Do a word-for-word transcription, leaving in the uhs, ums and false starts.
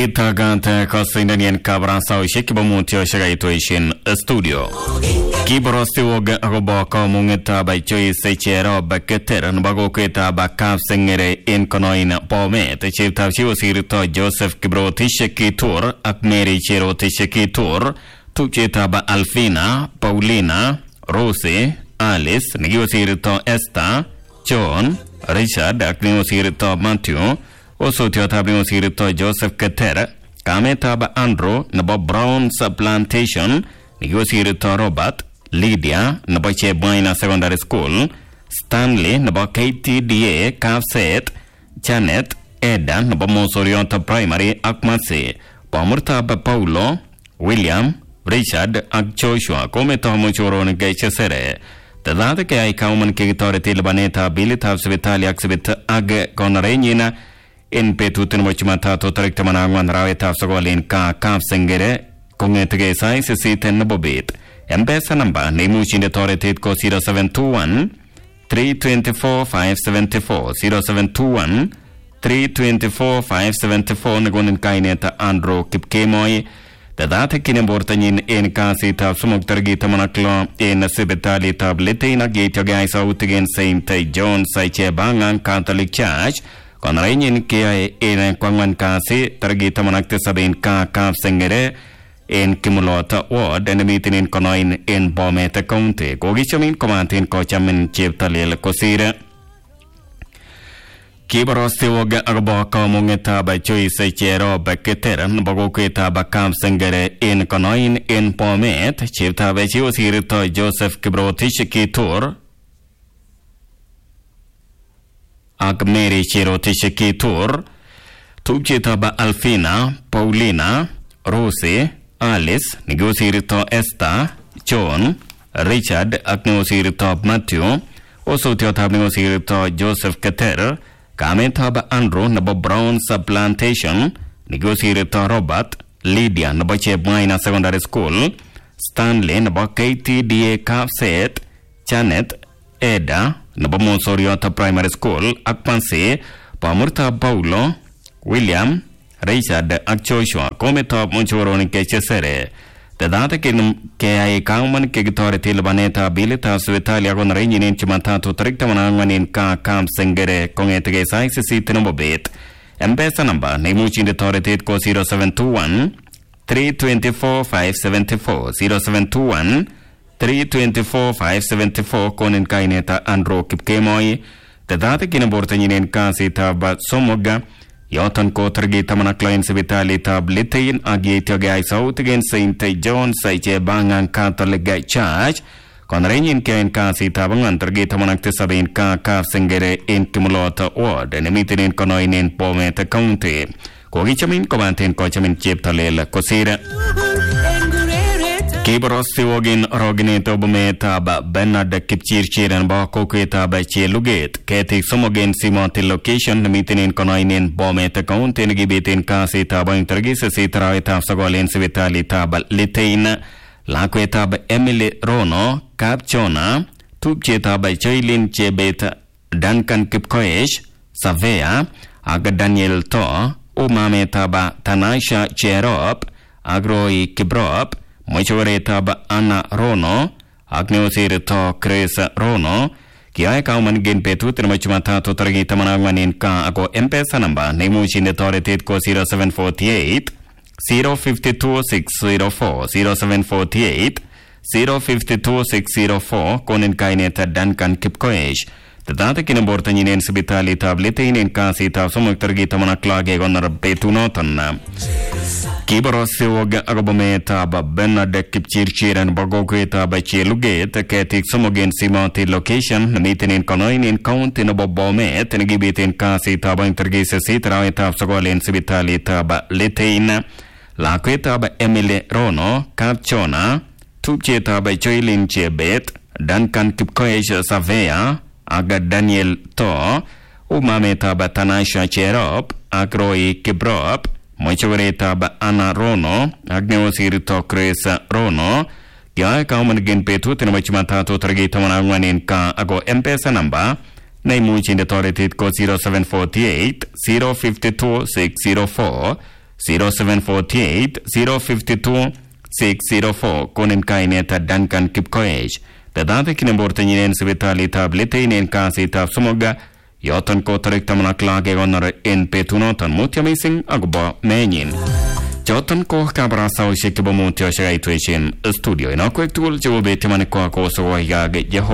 Itagante Kosindanian Cabrasa Shikibamutio Shagaituation Studio. Kiborostiwog Roboko Mungeta by Joy Sechero Baketer and Bagoketa Bakaf Singere in Conoin Pome, the chief of Shiosirito Joseph Kibro Tisheki Tour, Akmeri Chiro Tisheki Tour, Tuchetaba Alfina, Paulina, Rosie, Alice, Niosirito Esther, John, Richard, Akniosirito Matthew. Also Teotabino Sirito Joseph Keter, Kametaba Andrew, Nabo Brown's Plantation, Nigosirito Robert, Lydia, Naboche Buena Secondary School, Stanley, Nabo K T D A, Kafset, Janet, Eda, Nabo Monsoriota Primary, Akmase, Pamurtaba Paulo, William, Richard, Ak Joshua, Cometo Mochoron Gachesere. The Lada Kai Kauman Kitoriti Labaneta, Bilita Svitali Exhibit Ag Conarenina. In Petutin Mochimatato Trictamanangan Raweta Sogolin Ka Kaf Sengere, Cognete Sai Sit and Nabobit. Embessa number, Nemuchin authority co zero seven two one, three two four, five seven four, zero seven two one, three two four, five seven four, Nagonin Kaineta Andro Kipkemoy. The data Kinembortanin in Kasita Sumoktargita Manaklo in Sibitali Tablitina Gate your guys out against Saint John Saiche Bangan Catholic Church. Con Rainin Kia in Kwangan Kasi, Targita Manakte Sabin Ka Kaf Sengere, in Kimulota Ward, and a meeting in Conoin in Bometa County. Gogichamin command in Kochamin Chief Talil Kosira. Kiborosti Woga Arbaka Mungeta by Choice Chero Baketeran, Bogoketa Bakam Sengere in Conoin in Pomet, Chief Tabachi was here to Joseph Kibro Tishiki Tour. Agmeri Chiro Tisheki Tour, Tubchitaba Alfina, Paulina, Rosie, Alice, Negosirito Esther, John, Richard, Agnosirito Matthew, also Teotabnosirito Joseph Keter, Kametaba Andrew, Nabo Brown's Plantation, Negosirito Robert, Lydia, Naboche Buena Secondary School, Stanley, Nabo K T D A Kafset, Janet, Eda, Nabamo Soriota Primary School, Akpanse, Pamurta Paulo, William, Richard, Akchoshua, Cometa Monchoroni Kechesere. The data can K I Kauman Kigitority Labaneta Bilita Svitalia on Rangin in Chimatato Trictaman in Ka Kam Sengere, Congetege Size Sitinobit. Embessa number, Nemuchin authority co zero seven two one, three two four, five seven four, zero seven two one. three two four, five seven four Konin Kaineta Andro Kipkemoy, the data Kinabortanin in Kasita but Somoga, Yotan Kotargita Manaclain Vitali Tab Litain, Agita guys out against Saint John Saiche Bangan Catholic Guy Church, Conrain Kain Kasita Bangan Targita Manactisabin Ka Kaf Sengere in Kimulota Ward, and a meeting in Conoin in Pometa County. Kogichamin Comantin Kochamin Chip Talel Kosira. Kiborosti Wogin Roginito Bumeta ba Bernard Kipchir and Bakoketa by Cheluget, Katik Somogen Simonti location, the meeting in Conoin in Bometa County, and Gibit in Kasi Taba Intergis, Citra Tafsagolin Civitali Tab Litain, Laqueta by Emily Rono, Capchona, Tubcheta by Chailin Chebet, Duncan Kipkoesh, Savea, Aga Daniel To, Umameta ba Tanasha Cherop, Agroi Kibrop, Mochoreta ba Anna Rono, Agnosirito Chris Rono, Kia Kauman Gin Petut and Machimatato Targita Manaman in Ka Ago Empesa number, Nemuchin authority co zero seven four eight, zero five two six zero four, zero seven four eight, zero five two six zero four, Konin Kaineta Duncan Kipkoesh. The data Kinabortanin in Sibitali Tablitin in Kasita Sumuk Targita Manaklage on a Betunotan. Kiborosi Woga Agobometa ba Bernard Kipchir and Bogoketa by Cheluget, Katik Sumogen Simonti location, meeting in Conoin in County no Bomet, and Gibit in Kasi Taba Intergis Citra, Tafsagol in Sibitali Taba Litain, Laqueta by Emily Rono, Capchona, Tubcheta by Choilin Chebet, Duncan Kipkoesh Savea, Aga Daniel To, Umameta ba Tanasha Cherop, Agroi Kibrop, Mochoreta ba Anna Rono, Agnosirito Chris Rono, Kia Kauman Gin Petut and Machimatato Targita Manawan in Ka Ago Empesa number, Naimuchin authority co zero seven four eight, zero five two six zero four, zero seven four eight zero five two six zero four konin kaineta Duncan Kipkoech dadate kinembortenyin en sibitalitab Litein en kasitab somoga yoton ko tarik taman ak lo kekonor en betunoton mutyo mising akobo menyin. Choton ko kabarasaosiek chebo mutyoshek aitwechen studio inokwek tugul chebo betimanik ko kosowoikak Jehova.